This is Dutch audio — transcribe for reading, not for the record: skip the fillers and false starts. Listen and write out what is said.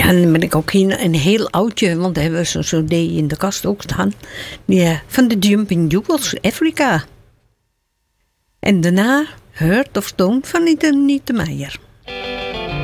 Ja, en dan ben ik ook een heel oudje, want daar hebben we zo'n CD in de kast ook staan. Ja, van de Jumping Jewels, Afrika. En daarna Heart of Stone van Anita Meijer.